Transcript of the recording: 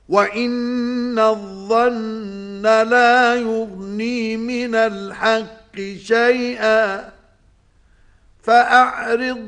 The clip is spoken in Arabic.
وَإِنَّ الظَّنَّ لَا يُغْنِي مِنَ الْحَقِّ شَيْئًا فَأَعْرِضْ